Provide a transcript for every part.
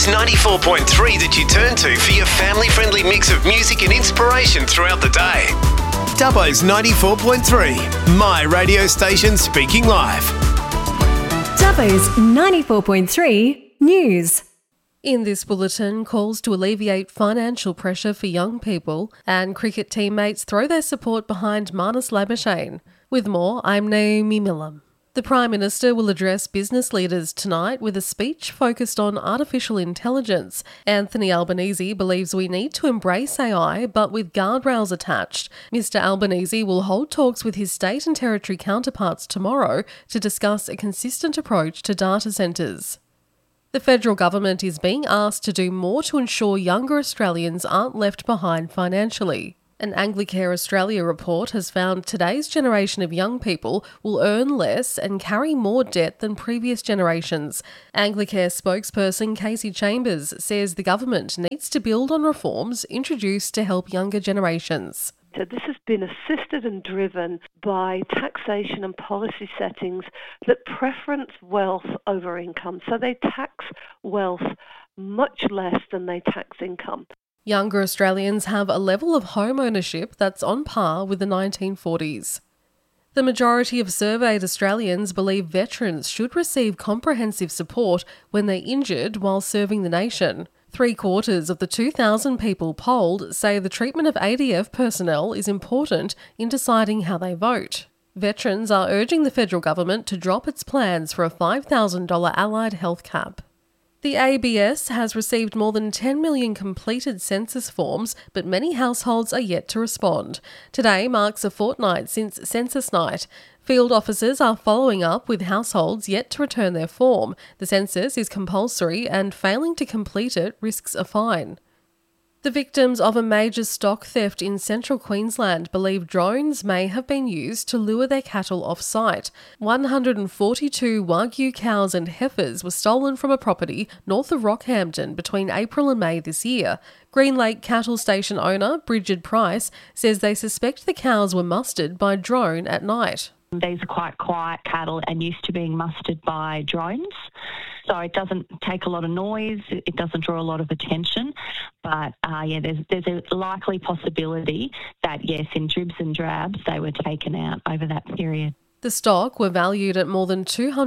Dubbo's 94.3 that you turn to for your family-friendly mix of music and inspiration throughout the day. Dubbo's 94.3, my radio station speaking live. Dubbo's 94.3 News. In this bulletin, calls to alleviate financial pressure for young people and cricket teammates throw their support behind Marnus Labuschagne. With more, I'm Naomi Millam. The Prime Minister will address business leaders tonight with a speech focused on artificial intelligence. Anthony Albanese believes we need to embrace AI, but with guardrails attached. Mr Albanese will hold talks with his state and territory counterparts tomorrow to discuss a consistent approach to data centres. The federal government is being asked to do more to ensure younger Australians aren't left behind financially. An Anglicare Australia report has found today's generation of young people will earn less and carry more debt than previous generations. Anglicare spokesperson Casey Chambers says the government needs to build on reforms introduced to help younger generations. So this has been assisted and driven by taxation and policy settings that preference wealth over income. So they tax wealth much less than they tax income. Younger Australians have a level of home ownership that's on par with the 1940s. The majority of surveyed Australians believe veterans should receive comprehensive support when they're injured while serving the nation. 3/4 of the 2,000 people polled say the treatment of ADF personnel is important in deciding how they vote. Veterans are urging the federal government to drop its plans for a $5,000 allied health cap. The ABS has received more than 10 million completed census forms, but many households are yet to respond. Today marks a fortnight since Census Night. Field officers are following up with households yet to return their form. The census is compulsory and failing to complete it risks a fine. The victims of a major stock theft in central Queensland believe drones may have been used to lure their cattle off-site. 142 Wagyu cows and heifers were stolen from a property north of Rockhampton between April and May this year. Green Lake Cattle Station owner Bridget Price says they suspect the cows were mustered by drone at night. These are quite quiet cattle and used to being mustered by drones. So it doesn't take a lot of noise, it doesn't draw a lot of attention. But there's a likely possibility that, yes, in dribs and drabs, they were taken out over that period. The stock were valued at more than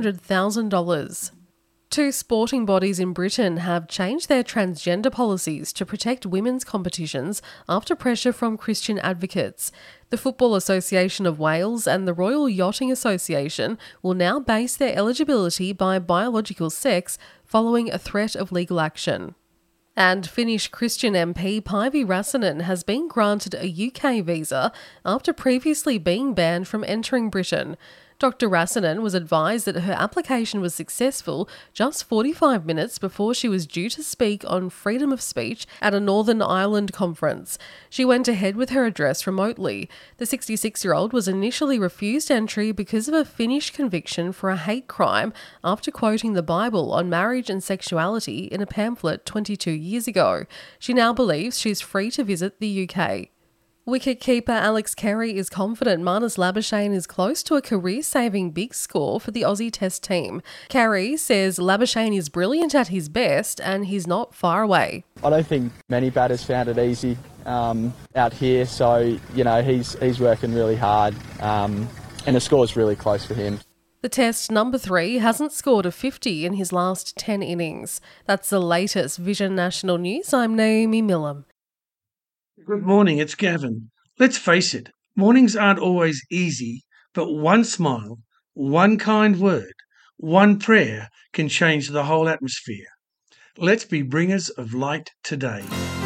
$200,000. 2 sporting bodies in Britain have changed their transgender policies to protect women's competitions after pressure from Christian advocates. The Football Association of Wales and the Royal Yachting Association will now base their eligibility by biological sex following a threat of legal action. And Finnish Christian MP Päivi Räsänen has been granted a UK visa after previously being banned from entering Britain. Dr. Räsänen was advised that her application was successful just 45 minutes before she was due to speak on freedom of speech at a Northern Ireland conference. She went ahead with her address remotely. The 66-year-old was initially refused entry because of a Finnish conviction for a hate crime after quoting the Bible on marriage and sexuality in a pamphlet 22 years ago. She now believes she's free to visit the UK. Wicket-keeper Alex Carey is confident Marnus Labuschagne is close to a career-saving big score for the Aussie Test team. Carey says Labuschagne is brilliant at his best and he's not far away. I don't think many batters found it easy out here, so he's working really hard and the score's really close for him. The Test number 3 hasn't scored a 50 in his last 10 innings. That's the latest Vision National News. I'm Naomi Millam. Good morning, it's Gavin. Let's face it, mornings aren't always easy, but one smile, one kind word, one prayer can change the whole atmosphere. Let's be bringers of light today.